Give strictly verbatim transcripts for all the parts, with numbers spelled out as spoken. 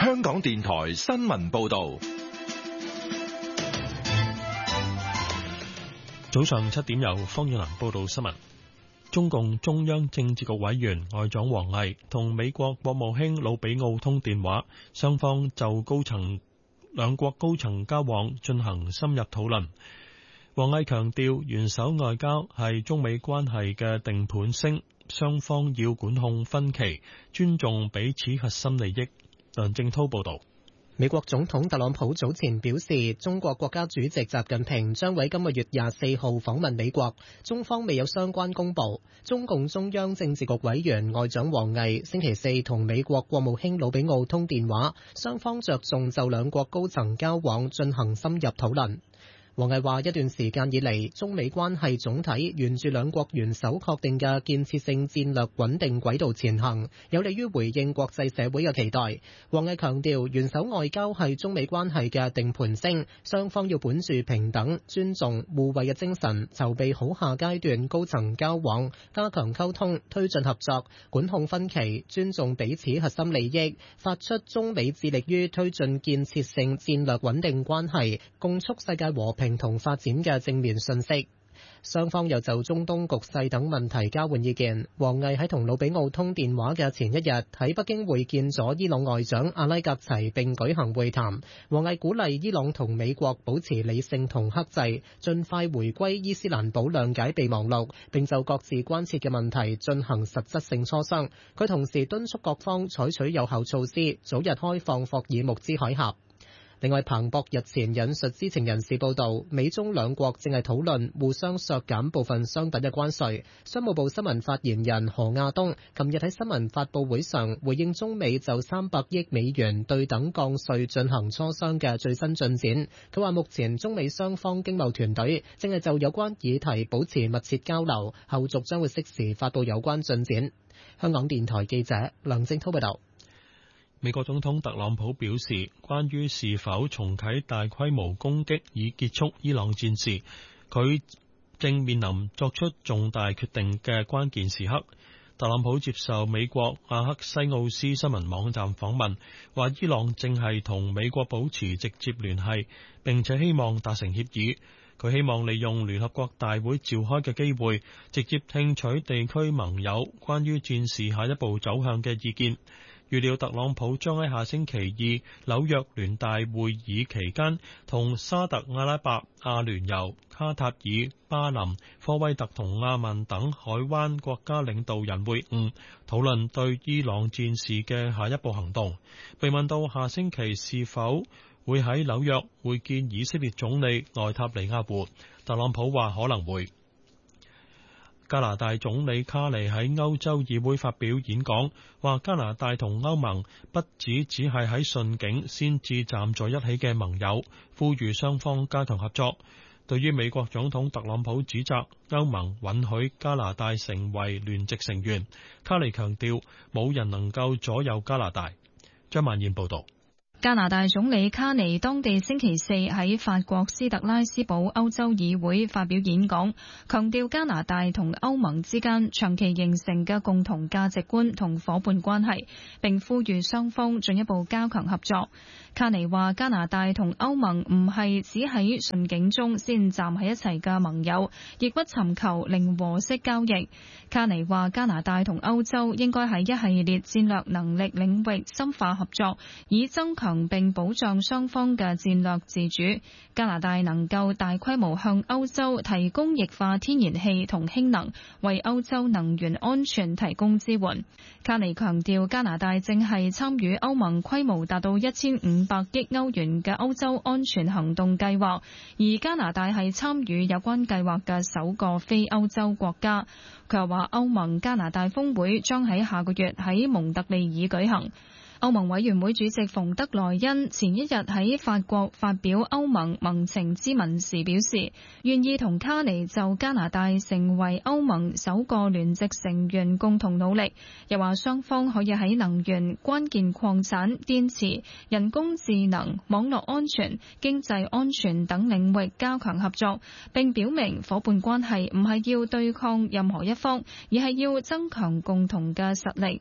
香港電台新聞報道。 早上七點由方遠南報道新聞。中共中央政治局委員外長王毅同美國國務卿魯比奧通電話，雙方就高層兩國高層交往進行深入討論。王毅強調，元首外交係中美關係嘅定盤星，雙方要管控分歧，尊重彼此核心利益。梁正濤報道。 美國總統特朗普早前表示，中國國家主席習近平將喺今個月廿四號訪問美國，中方未有相關公佈。中共中央政治局委員外長王毅星期四同美國國務卿魯比奧通電話，雙方着重就兩國高層交往進行深入討論。王毅話：一段時間以嚟，中美關係總體沿住兩國元首確定嘅建設性戰略穩定軌道前行，有利於回應國際社會嘅期待。王毅強調，元首外交係中美關係嘅定盤星，雙方要本住平等、尊重、互惠嘅精神，籌備好下階段高層交往，加強溝通，推進合作，管控分歧，尊重彼此核心利益，發出中美致力於推進建設性戰略穩定關係，共促世界和平同發展嘅正面信息。雙方又就中東局勢等問題交換意見。王毅喺同魯比奧通電話嘅前一日喺北京會見咗伊朗外長阿拉格齊，並舉行會談。王毅鼓勵伊朗同美國保持理性同克制，盡快回歸伊斯蘭堡諒解備忘錄，並就各自關切嘅問題進行實質性磋商。佢同時敦促各方採取有效措施，早日開放霍爾木茲海峽。另外，彭博日前引述知情人士報道，美中兩國正係討論互相削減部分商品嘅關稅。商務部新聞發言人何亞東琴日喺新聞發佈會上回應中美就三百億美元對等降稅進行磋商嘅最新進展。佢話目前中美雙方經貿團隊正係就有關議題保持密切交流，後續將會適時發佈有關進展。香港電台記者梁正濤報道。 美國總統特朗普表示，關於是否重啟大規模攻擊以結束伊朗戰事，佢正面臨作出重大決定嘅關鍵時刻。特朗普接受美國阿克西奧斯新聞網站訪問，話伊朗正係同美國保持直接聯繫，並且希望達成協議。佢希望利用聯合國大會召開嘅機會，直接聽取地區盟友關於戰事下一步走向嘅意見。預料特朗普將喺下星期二紐約聯大會議期間，同沙特阿拉伯、阿聯酋、卡塔爾、巴林、科威特同阿曼等海灣國家領導人會晤，討論對伊朗戰事嘅下一步行動。被問到下星期是否會喺紐約會見以色列總理內塔尼亞胡，特朗普話可能會。加拿大總理卡尼喺歐洲議會發表演講，話加拿大同歐盟不只只係喺順境先至站在一起嘅盟友，呼籲雙方加強合作。對於美國總統特朗普指責歐盟允許加拿大成為聯席成員，卡尼強調冇人能夠左右加拿大。張曼燕報道。 加拿大總理卡尼當地星期四喺法國斯特拉斯堡歐洲議會發表演講，強調加拿大同歐盟之間長期形成嘅共同價值觀同夥伴關係，並呼籲雙方進一步加強合作。卡尼話加拿大同歐盟唔係只喺順境中先站喺一齊嘅盟友，亦不尋求零和式交易。卡尼話加拿大同歐洲應該喺一系列戰略能力領域深化合作，以增強並保障雙方嘅戰略自主。加拿大能夠大規模向歐洲提供液化天然氣同氫能，為歐洲能源安全提供支援。卡尼強調加拿大正係參與歐盟規模達到一千五百億歐元嘅歐洲安全行動計劃，而加拿大係參與有關計劃嘅首個非歐洲國家。佢又話歐盟加拿大峰會將喺下個月喺蒙特利爾舉行。歐盟委員會主席馮德萊恩前一日喺法國發表歐盟盟情咨文時表示，願意同卡尼就加拿大成為歐盟首個聯席成員共同努力，又話雙方可以喺能源、關鍵礦產、電池、人工智能、網絡安全、經濟安全等領域加強合作，並表明夥伴關係唔係要對抗任何一方，而係要增強共同嘅實力。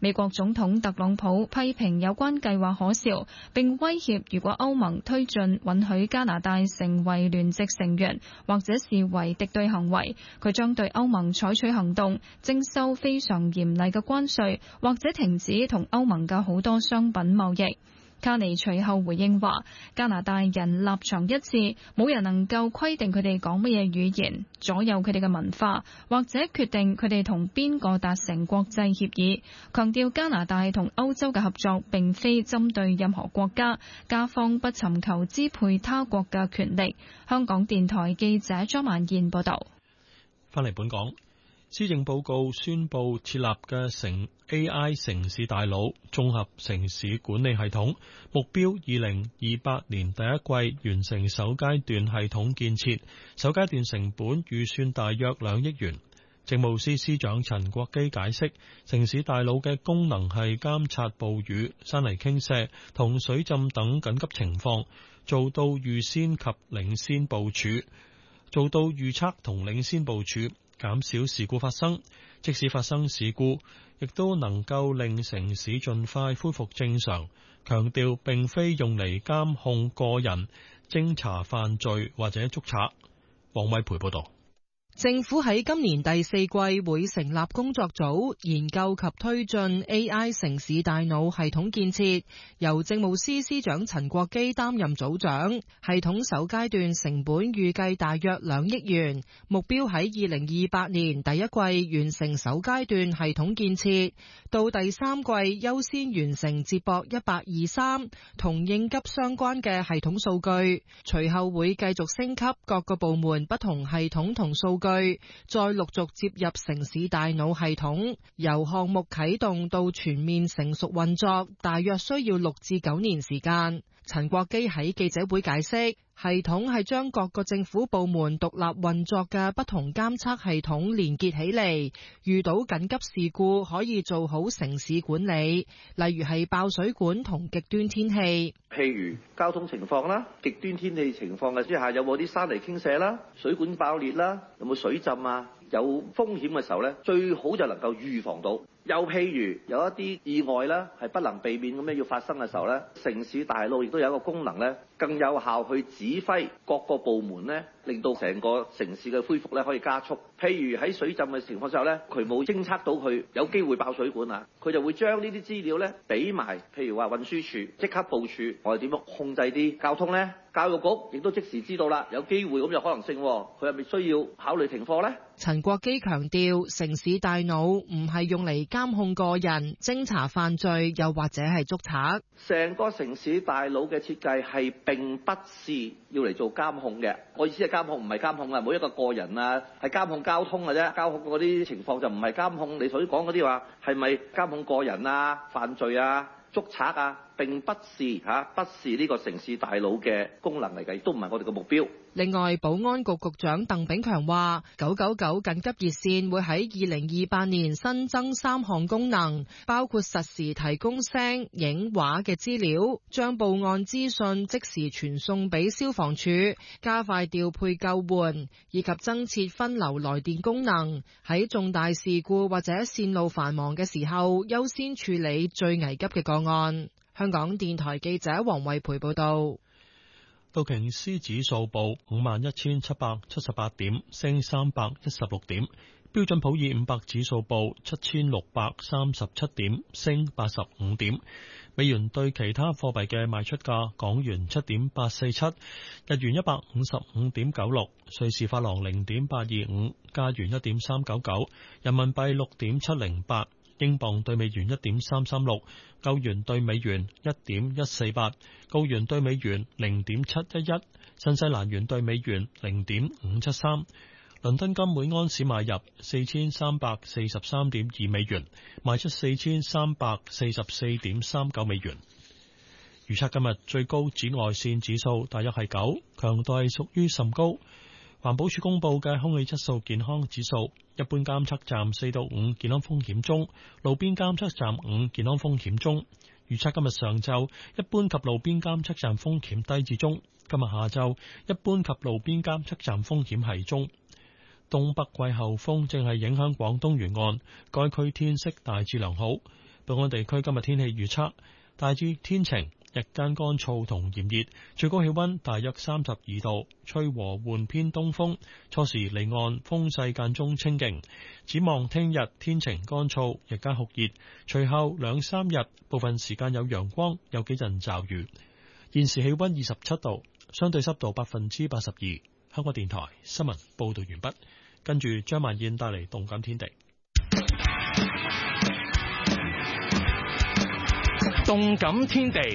美國總統特朗普批評有關計劃可笑，並威脅如果歐盟推進允許加拿大成為聯席成員，或者視為敵對行為，佢將對歐盟採取行動，徵收非常嚴厲嘅關稅，或者停止同歐盟嘅好多商品貿易。卡尼隨後回應話，加拿大人立場一致，冇人能夠規定佢哋講乜嘢語言，左右佢哋嘅文化，或者決定佢哋同邊個達成國際協議。強調加拿大同歐洲嘅合作並非針對任何國家，加方不尋求支配他國嘅權力。香港電台記者張曼燕報道。 翻嚟本港。施政報告宣布設立嘅城 A I 城市大腦綜合城市管理系統，目標二零二八年第一季完成首階段系統建設，首階段成本預算大約兩億元。政務司司長陳國基解釋，城市大腦嘅功能係監察暴雨、山泥傾瀉同水浸等緊急情況，做到預先及領先部署，做到預測同領先部署，減少事故發生，即使發生事故，亦都能夠令城市盡快恢復正常。強調並非用嚟監控個人、偵查犯罪或者捉賊。黃偉培報導。 政府喺今年第四季會成立工作組，研究及推進 A I 城市大腦系統建設，由政務司司長陳國基擔任組長。系統首階段成本預計大約兩億元，目標喺二零二八年第一季完成首階段系統建設，到第三季優先完成接駁一八二三同應急相關嘅系統數據，隨後會繼續升級各個部門不同系統同數據。再陸續接入城市大腦系統，由項目啟動到全面成熟運作，大約需要六至九年時間。陳國基喺記者會解釋，系統係將各個政府部門獨立運作嘅不同監測系統連結起嚟，遇到緊急事故可以做好城市管理，例如係爆水管同極端天氣， 譬如交通情況啦、極端天氣情況嘅之下，有冇啲山泥傾瀉啦、水管爆裂啦、有冇水浸啊？有風險嘅時候咧，最好就能夠預防到。又譬如有一啲意外啦，係不能避免咁樣要發生嘅時候咧，城市大腦亦都有一個功能咧，更有效去指揮各個部門咧，令到成個城市嘅恢復咧可以加速。譬如喺水浸嘅情況之後咧，佢冇偵測到佢有機會爆水管啊，佢就會將呢啲資料咧俾埋，譬如話運輸署即刻部署，我哋點樣控制啲交通咧？教育局亦都即時知道啦，有機會咁有可能性，佢係咪需要考慮停課呢？ 陳國基強調，城市大腦唔係用嚟監控個人、偵查犯罪，又或者係捉賊。 成個城市大腦嘅設計係並不是要嚟做監控嘅。我意思係監控唔係監控啊，每一個個人啊，係監控交通嘅啫。監控嗰啲情況就唔係監控你頭先講嗰啲話，係咪監控個人啊、犯罪啊、捉賊啊？並不是嚇，不是呢個城市大腦嘅功能嚟嘅，亦都唔係我哋嘅目標。 另外，保安局局長鄧炳強話，九九九緊急熱線會喺二零二八年新增三項功能，包括實時提供聲、影、畫嘅資料，將報案資訊即時傳送俾消防處，加快調配救援，以及增設分流來電功能，喺重大事故或者線路繁忙嘅時候，優先處理最危急嘅個案。香港電台記者黃慧培報道。 道瓊斯指數報五萬一千七百七十八點，升三百一十六點。標準普爾五百指數報七千六百三十七點，升八十五點。美元對其他貨幣嘅賣出價：港元七點八四七，日元一百五十五點九六，瑞士法郎零點八二五，加元一點三九九，人民幣六點七零八。英鎊對美元一點三三六，歐元對美元一點一四八，澳元對美元零點七一一，新西蘭元對美元零點五七三。倫敦金每安士買入四千三百四十三點二美元，賣出四千三百四十四點三九美元。預測今日最高紫外線指數大約係九，強度係屬於甚高。環保署公布嘅空氣質素健康指數，一般監測站四到五，健康風險中；路邊監測站五，健康風險中。預測今日上晝一般及路邊監測站風險低至中，今日下晝一般及路邊監測站風險係中。東北季候風正係影響廣東沿岸，該區天色大致良好。 本港地區今日天氣預測大致天晴，日間乾燥同炎熱，最高氣溫大約三十二度，吹和緩偏東風，初時離岸風勢間中清勁。展望聽日天晴乾燥，日間酷熱，隨後兩三日部分時間有陽光，有幾陣驟雨。現時氣溫二十七度，相對濕度百分之八十二。香港電台新聞報道完畢，跟住張曼燕帶嚟動感天地。 動感天地。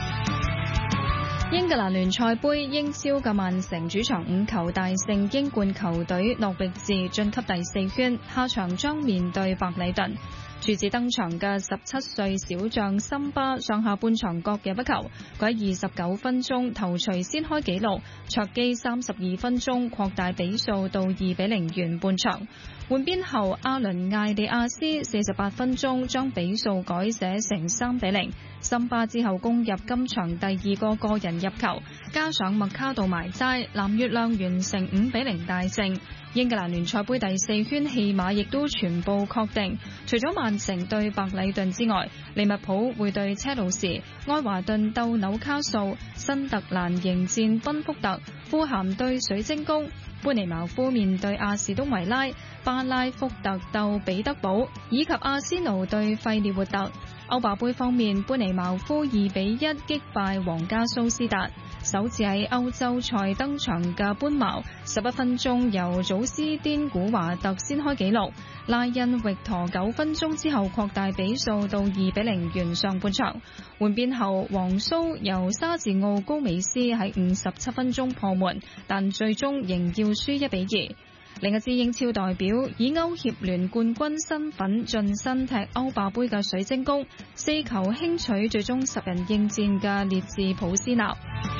英格蘭聯賽盃英超嘅曼城主場五球大勝英冠球隊諾域治晉級第四圈，下場將面對白禮頓。處子登場嘅十七歲小將森巴上下半場各入一球，佢喺二十九分鐘頭槌先開紀錄，卓基三十二分鐘擴大比數到二比零完半場。換邊後，阿倫艾利亞斯四十八分鐘將比數改寫成三比零。森巴之後攻入今場第二個個人入球，加上麥卡杜埋齋，藍月亮完成五比零大勝。英格蘭聯賽盃第四圈戲碼亦都全部確定，除咗曼城對白禮頓之外，利物浦會對車路士，愛華頓鬥紐卡素，新特蘭迎戰賓福特，富咸對水晶宮，般尼茅夫面對阿士東維拉，巴拉福特鬥彼得堡，以及阿仙奴對費列活特。歐霸盃方面，般尼茅夫二比一擊敗皇家蘇斯達。首次喺歐洲賽登場嘅般茅，十一分鐘由祖斯甸古華特先開紀錄，拉因域陀九分鐘之後擴大比數到二比零完上半場。換邊後，皇蘇由沙治奧高美斯喺五十七分鐘破門，但最終仍要輸一比二。另一支英超代表以歐協聯冠軍身份晉身踢歐霸盃嘅水晶宮，四球輕取最終十人應戰嘅列治普斯納。